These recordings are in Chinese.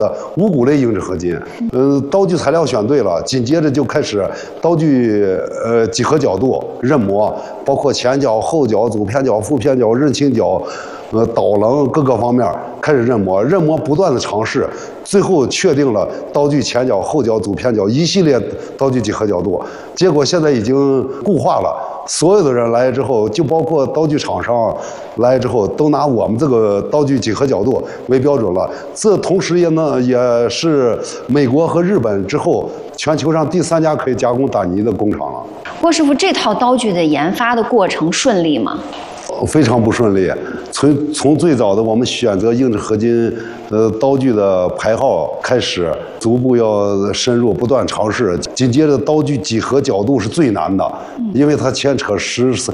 无骨类硬质合金。刀具材料选对了，紧接着就开始刀具几何角度刃模，包括前角、后角、主偏角、副偏角、刃倾角。导棱各个方面开始刃模，刃模不断的尝试，最后确定了刀具前角、后角、主偏角一系列刀具几何角度。结果现在已经固化了，所有的人来之后，就包括刀具厂商来之后，都拿我们这个刀具几何角度为标准了。这同时也是美国和日本之后全球上第3家可以加工打泥的工厂了。 郭师傅，这套刀具的研发的过程顺利吗？ 非常不顺利。从最早的我们选择硬质合金刀具的牌号开始，逐步要深入，不断尝试。紧接着刀具几何角度是最难的，因为它牵扯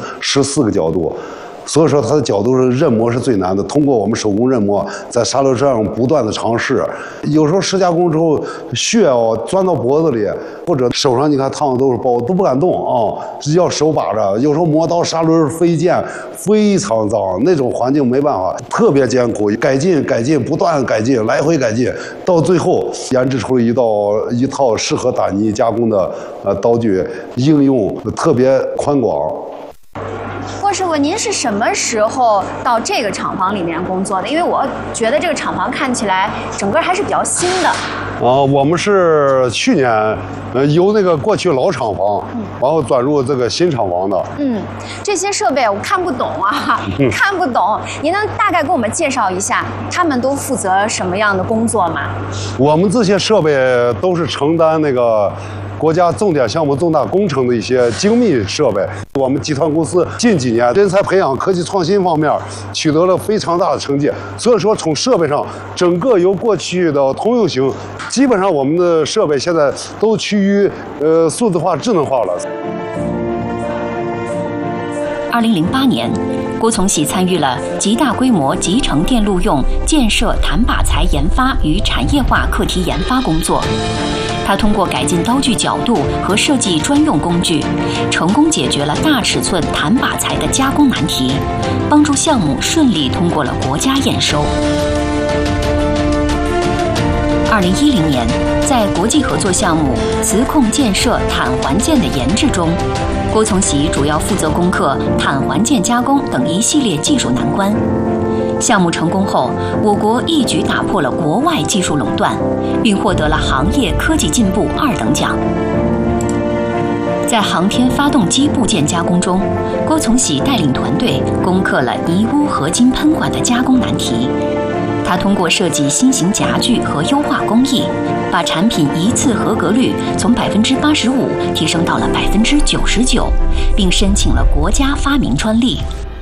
14个角度。所以说它的角度是刃模是最难的，通过我们手工刃模，在砂轮上不断的尝试，有时候试加工之后血钻到脖子里，或者手上你看烫的都是包，都不敢动啊，要手把着。有时候磨刀砂轮飞溅，非常脏，那种环境没办法，特别艰苦，改进，不断改进，来回改进，到最后研制出了一套适合打泥加工的刀具，应用特别宽广。 郭师傅，您是什么时候到这个厂房里面工作的？因为我觉得这个厂房看起来整个还是比较新的。 我们是去年由那个过去老厂房，然后转入这个新厂房的。 这些设备我看不懂啊，看不懂。您能大概给我们介绍一下，他们都负责什么样的工作吗？ 我们这些设备都是承担那个国家重点项目重大工程的一些精密设备。我们集团公司近几年人才培养、科技创新方面取得了非常大的成绩，所以说从设备上，整个由过去的通用型，基本上我们的设备现在都趋于数字化、智能化了。 2008年，郭从喜参与了极大规模集成电路用建设弹把材研发与产业化课题研发工作。他通过改进刀具角度和设计专用工具，成功解决了大尺寸弹把材的加工难题，帮助项目顺利通过了国家验收。2010年，在国际合作项目磁控建设钽环件的研制中，郭从喜主要负责攻克钽环件加工等一系列技术难关。项目成功后，我国一举打破了国外技术垄断，并获得了行业科技进步2等奖。在航天发动机部件加工中，郭从喜带领团队攻克了泥污合金喷管的加工难题。他通过设计新型夹具和优化工艺，把产品一次合格率从85%提升到了99%，并申请了国家发明专利。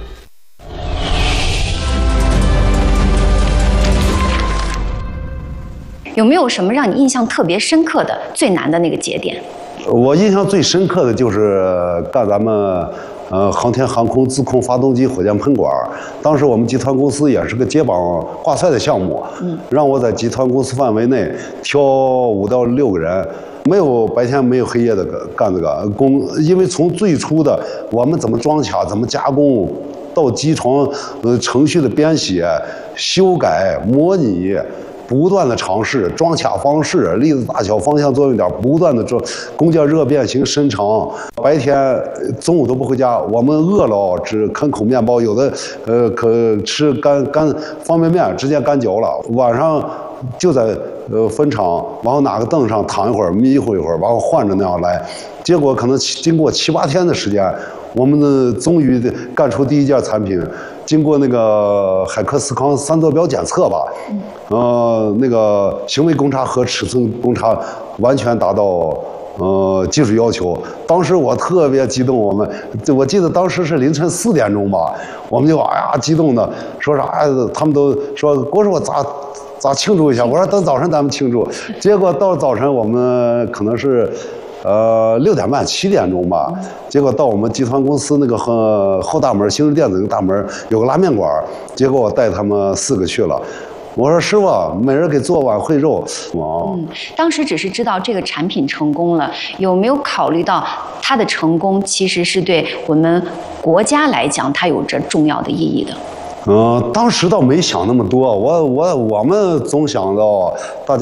有没有什么让你印象特别深刻的、最难的那个节点？ 我印象最深刻的就是干咱们航天航空自控发动机火箭喷管。当时我们集团公司也是个接榜挂帅的项目，让我在集团公司范围内挑5到6个人，没有白天没有黑夜的干这个工，因为从最初的我们怎么装卡、怎么加工，到机床程序的编写、修改、模拟。不断的尝试装卡方式、粒子大小、方向作用点，不断的做工件热变形伸长。白天中午都不回家，我们饿了只啃口面包，有的可吃干方便面，直接干嚼了。晚上就在分厂，然后哪个凳上躺一会儿，眯糊一会儿，然后换着那样来。结果可能经过7、8天的时间，我们终于干出第一件产品。经过那个海克斯康3座标检测吧，那个行为公差和尺寸公差完全达到技术要求。当时我特别激动，我记得当时是凌晨4点钟吧，我们就激动的说啥，他们都说郭师傅咋庆祝一下？我说等早晨咱们庆祝。结果到早晨我们可能是。6点半、7点钟吧，结果到我们集团公司那个后大门，星日电子那个大门有个拉面馆，结果我带他们4个去了。我说师傅，每人给做碗烩肉。 当时只是知道这个产品成功了，有没有考虑到它的成功其实是对我们国家来讲，它有着重要的意义的？ 当时倒没想那么多，我们总想到大家。